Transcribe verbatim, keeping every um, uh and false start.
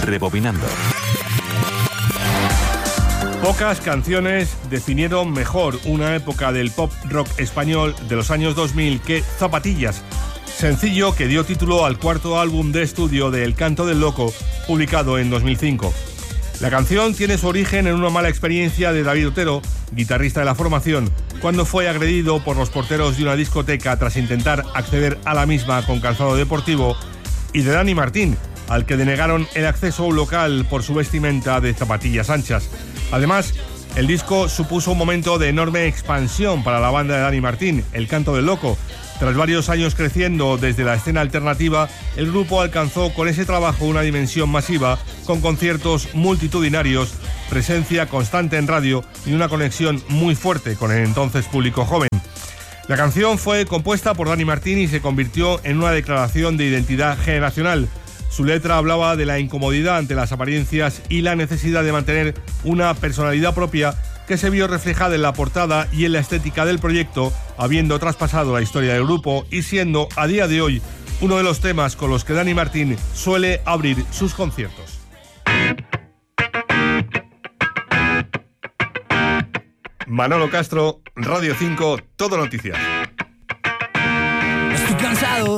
Rebobinando. Pocas canciones definieron mejor una época del pop rock español de los años dos mil que Zapatillas, sencillo que dio título al cuarto álbum de estudio de El Canto del Loco, publicado en dos mil cinco. La canción tiene su origen en una mala experiencia de David Otero, guitarrista de la formación, cuando fue agredido por los porteros de una discoteca tras intentar acceder a la misma con calzado deportivo, y de Dani Martín, al que denegaron el acceso a un local por su vestimenta de zapatillas anchas. Además, el disco supuso un momento de enorme expansión para la banda de Dani Martín, El Canto del Loco. Tras varios años creciendo desde la escena alternativa, el grupo alcanzó con ese trabajo una dimensión masiva, con conciertos multitudinarios, presencia constante en radio y una conexión muy fuerte con el entonces público joven. La canción fue compuesta por Dani Martín y se convirtió en una declaración de identidad generacional. Su letra hablaba de la incomodidad ante las apariencias y la necesidad de mantener una personalidad propia, que se vio reflejada en la portada y en la estética del proyecto, habiendo traspasado la historia del grupo y siendo, a día de hoy, uno de los temas con los que Dani Martín suele abrir sus conciertos. Manolo Castro, Radio cinco, Todo Noticias. Estoy cansado